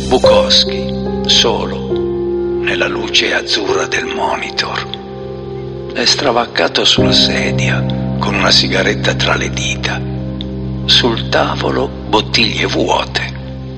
Bukowski, solo, nella luce azzurra del monitor, è stravaccato sulla sedia con una sigaretta tra le dita. Sul tavolo bottiglie vuote.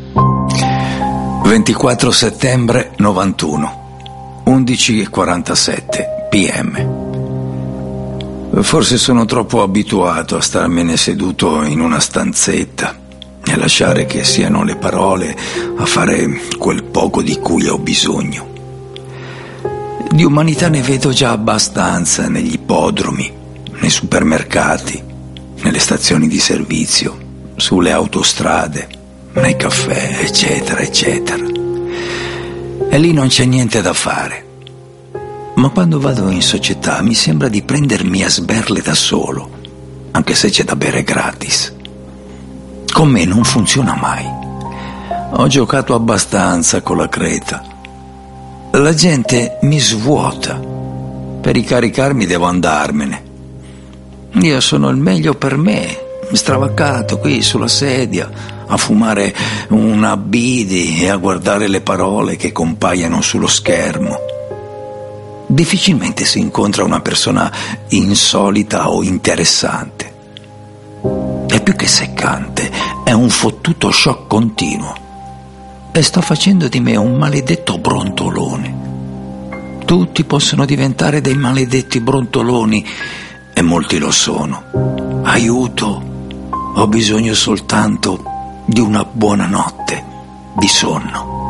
24 settembre 91, 11:47 p.m. Forse sono troppo abituato a starmene seduto in una stanzetta e lasciare che siano le parole a fare quel poco di cui ho bisogno. Di umanità ne vedo già abbastanza negli ippodromi, nei supermercati, nelle stazioni di servizio, sulle autostrade, nei caffè, eccetera, eccetera. E lì non c'è niente da fare. Ma quando vado in società mi sembra di prendermi a sberle da solo, anche se c'è da bere gratis. Con me non funziona mai. Ho giocato abbastanza con la creta. La gente mi svuota. Per ricaricarmi devo andarmene. Io sono il meglio per me, stravaccato qui sulla sedia, a fumare una bidi e a guardare le parole che compaiono sullo schermo. Difficilmente si incontra una persona insolita o interessante. È più che seccante, è un fottuto shock continuo. E sto facendo di me un maledetto brontolone. Tutti possono diventare dei maledetti brontoloni e molti lo sono. Aiuto, ho bisogno soltanto di una buona notte di sonno.